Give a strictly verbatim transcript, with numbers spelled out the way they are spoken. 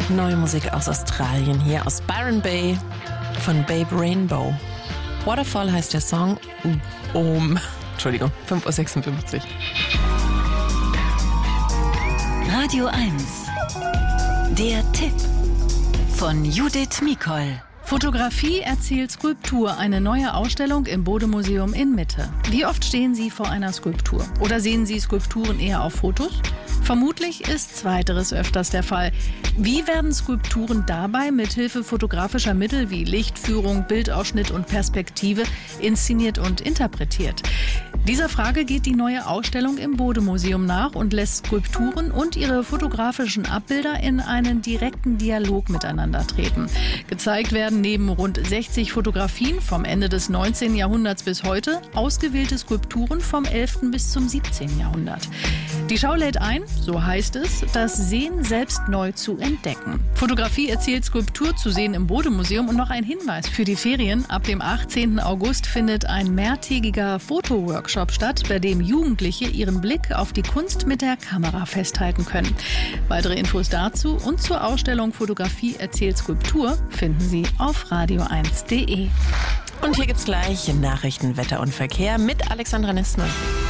Neue Musik aus Australien hier, aus Byron Bay von Babe Rainbow. Waterfall heißt der Song. Um, Entschuldigung, fünf Uhr sechsundfünfzig. Radio eins. Der Tipp von Judith Mikol. Fotografie erzählt Skulptur, eine neue Ausstellung im Bode-Museum in Mitte. Wie oft stehen Sie vor einer Skulptur? Oder sehen Sie Skulpturen eher auf Fotos? Vermutlich ist zweiteres öfters der Fall. Wie werden Skulpturen dabei mithilfe fotografischer Mittel wie Lichtführung, Bildausschnitt und Perspektive inszeniert und interpretiert? Dieser Frage geht die neue Ausstellung im Bode-Museum nach und lässt Skulpturen und ihre fotografischen Abbilder in einen direkten Dialog miteinander treten. Gezeigt werden neben rund sechzig Fotografien vom Ende des neunzehnten Jahrhunderts bis heute ausgewählte Skulpturen vom elften bis zum siebzehnten Jahrhundert. Die Schau lädt ein, so heißt es, das Sehen selbst neu zu entdecken. Fotografie erzählt Skulptur zu sehen im Bode-Museum und noch ein Hinweis für die Ferien. Ab dem achtzehnten August findet ein mehrtägiger Fotoworkshop statt, bei dem Jugendliche ihren Blick auf die Kunst mit der Kamera festhalten können. Weitere Infos dazu und zur Ausstellung Fotografie erzählt Skulptur finden Sie auf radio eins punkt de. Und hier gibt's gleich Nachrichten, Wetter und Verkehr mit Alexandra Nestmann.